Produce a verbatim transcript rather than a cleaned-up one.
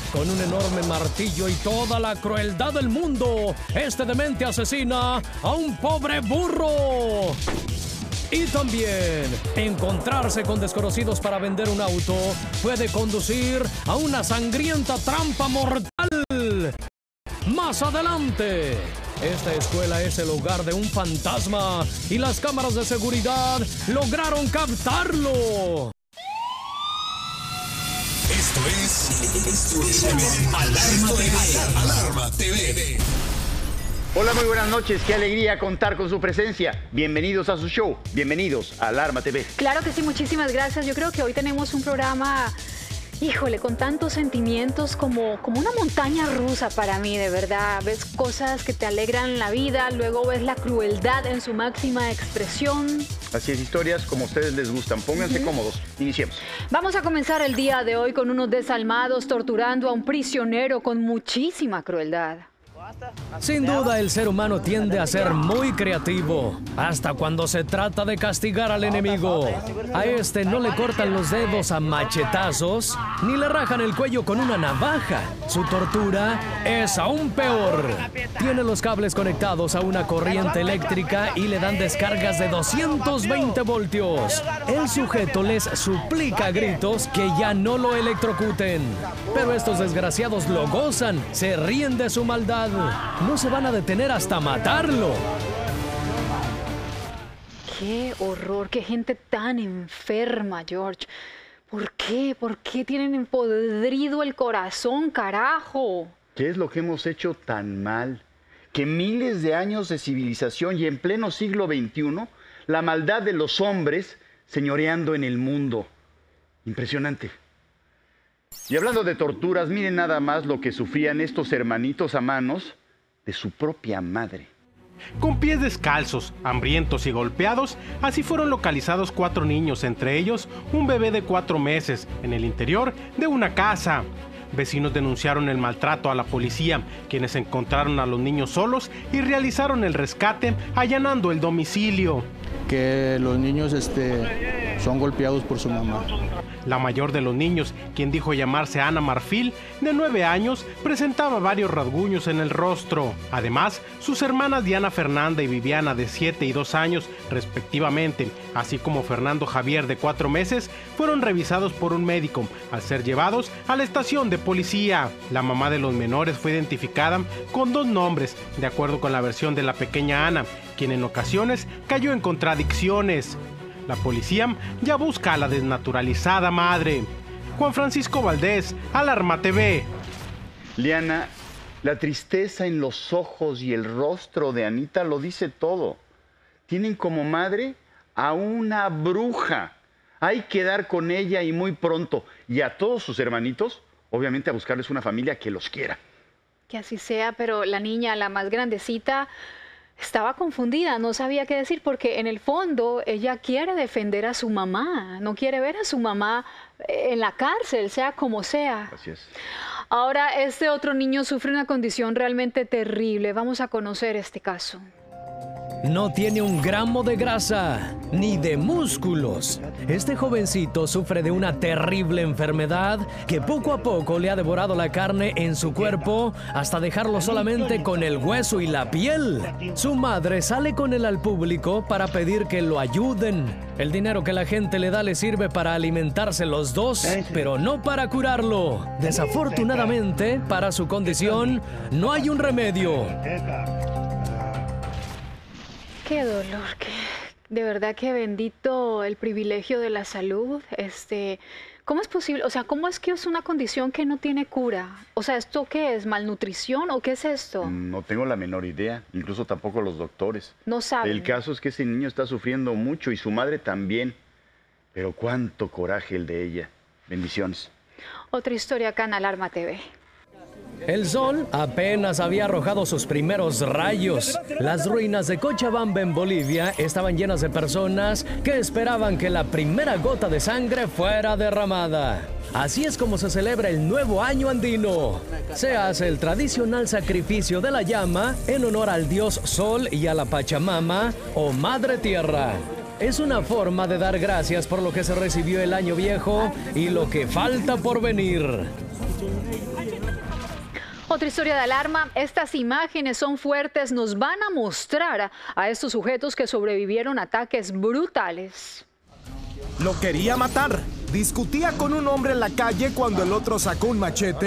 Con un enorme martillo y toda la crueldad del mundo, este demente asesina a un pobre burro. Y también, encontrarse con desconocidos para vender un auto puede conducir a una sangrienta trampa mortal. Más adelante, esta escuela es el hogar de un fantasma y las cámaras de seguridad lograron captarlo. Esto es, esto es Alarma T V. Alarma T V. Hola, muy buenas noches. Qué alegría contar con su presencia. Bienvenidos a su show. Bienvenidos a Alarma T V. Claro que sí, muchísimas gracias. Yo creo que hoy tenemos un programa, híjole, con tantos sentimientos como, como una montaña rusa para mí, de verdad. Ves cosas que te alegran la vida, luego ves la crueldad en su máxima expresión. Así es, historias como a ustedes les gustan. Pónganse uh-huh. cómodos. Iniciemos. Vamos a comenzar el día de hoy con unos desalmados torturando a un prisionero con muchísima crueldad. Sin duda, el ser humano tiende a ser muy creativo, hasta cuando se trata de castigar al enemigo. A este no le cortan los dedos a machetazos, ni le rajan el cuello con una navaja. Su tortura es aún peor. Tiene los cables conectados a una corriente eléctrica y le dan descargas de doscientos veinte voltios. El sujeto les suplica a gritos que ya no lo electrocuten. Pero estos desgraciados lo gozan, se ríen de su maldad. No se van a detener hasta matarlo. ¡Qué horror! ¡Qué gente tan enferma, George! ¿Por qué? ¿Por qué tienen empodrido el corazón, carajo? ¿Qué es lo que hemos hecho tan mal? Que miles de años de civilización y en pleno siglo veintiuno, la maldad de los hombres señoreando en el mundo. Impresionante. Y hablando de torturas, miren nada más lo que sufrían estos hermanitos a manos de su propia madre. Con pies descalzos, hambrientos y golpeados, así fueron localizados cuatro niños, entre ellos un bebé de cuatro meses, en el interior de una casa. Vecinos denunciaron el maltrato a la policía, quienes encontraron a los niños solos y realizaron el rescate allanando el domicilio. Que los niños este, son golpeados por su mamá. La mayor de los niños, quien dijo llamarse Ana Marfil, de nueve años, presentaba varios rasguños en el rostro. Además, sus hermanas Diana Fernanda y Viviana, de siete y dos años, respectivamente, así como Fernando Javier, de cuatro meses, fueron revisados por un médico, al ser llevados a la estación de policía. La mamá de los menores fue identificada con dos nombres, de acuerdo con la versión de la pequeña Ana, quien en ocasiones cayó en contradicciones. La policía ya busca a la desnaturalizada madre. Juan Francisco Valdés, Alarma T V. Liana, la tristeza en los ojos y el rostro de Anita lo dice todo. Tienen como madre a una bruja. Hay que dar con ella y muy pronto. Y a todos sus hermanitos, obviamente a buscarles una familia que los quiera. Que así sea, pero la niña, la más grandecita, estaba confundida, no sabía qué decir, porque en el fondo ella quiere defender a su mamá, no quiere ver a su mamá en la cárcel, sea como sea. Así es. Ahora, este otro niño sufre una condición realmente terrible. Vamos a conocer este caso. No tiene un gramo de grasa, ni de músculos. Este jovencito sufre de una terrible enfermedad que poco a poco le ha devorado la carne en su cuerpo hasta dejarlo solamente con el hueso y la piel. Su madre sale con él al público para pedir que lo ayuden. El dinero que la gente le da le sirve para alimentarse los dos, pero no para curarlo. Desafortunadamente, para su condición, no hay un remedio. Qué dolor, que de verdad que bendito el privilegio de la salud. Este, ¿cómo es posible? O sea, ¿cómo es que es una condición que no tiene cura? O sea, ¿esto qué es? ¿Malnutrición o qué es esto? No tengo la menor idea, incluso tampoco los doctores. No saben. El caso es que ese niño está sufriendo mucho y su madre también. Pero cuánto coraje el de ella. Bendiciones. Otra historia acá en Alarma T V. El sol apenas había arrojado sus primeros rayos. Las ruinas de Cochabamba en Bolivia estaban llenas de personas que esperaban que la primera gota de sangre fuera derramada. Así es como se celebra el nuevo año andino. Se hace el tradicional sacrificio de la llama en honor al dios Sol y a la Pachamama o Madre Tierra. Es una forma de dar gracias por lo que se recibió el año viejo y lo que falta por venir. Otra historia de alarma, estas imágenes son fuertes, nos van a mostrar a estos sujetos que sobrevivieron a ataques brutales. Lo quería matar. Discutía con un hombre en la calle cuando el otro sacó un machete